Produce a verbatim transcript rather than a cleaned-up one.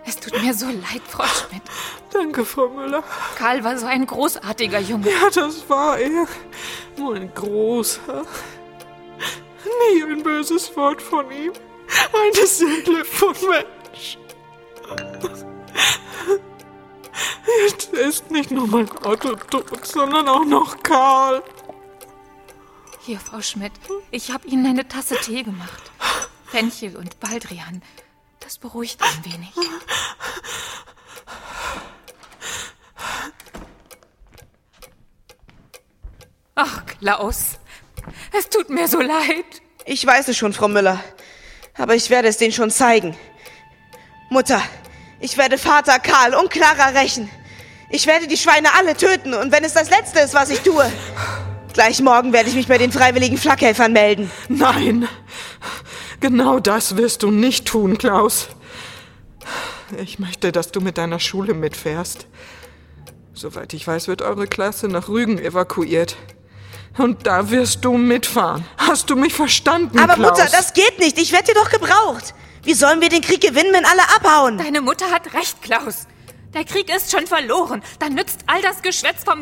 Es tut mir so leid, Frau Schmidt. Danke, Frau Müller. Karl war so ein großartiger Junge. Ja, das war er. Nur ein großer. Nie ein böses Wort von ihm. Eine Seele von Mensch. Jetzt ist nicht nur mein Otto tot, sondern auch noch Karl. Hier, Frau Schmidt, ich habe Ihnen eine Tasse Tee gemacht. Fenchel und Baldrian. Das beruhigt ein wenig. Ach, Klaus, es tut mir so leid. Ich weiß es schon, Frau Müller. Aber ich werde es denen schon zeigen. Mutter, ich werde Vater Karl und Clara rächen. Ich werde die Schweine alle töten. Und wenn es das Letzte ist, was ich tue, gleich morgen werde ich mich bei den freiwilligen Flakhelfern melden. Nein, genau das wirst du nicht tun, Klaus. Ich möchte, dass du mit deiner Schule mitfährst. Soweit ich weiß, wird eure Klasse nach Rügen evakuiert. Und da wirst du mitfahren. Hast du mich verstanden, Aber Klaus? Mutter, das geht nicht. Ich werde dir doch gebraucht. Wie sollen wir den Krieg gewinnen, wenn alle abhauen? Deine Mutter hat recht, Klaus. Der Krieg ist schon verloren. Dann nützt all das Geschwätz vom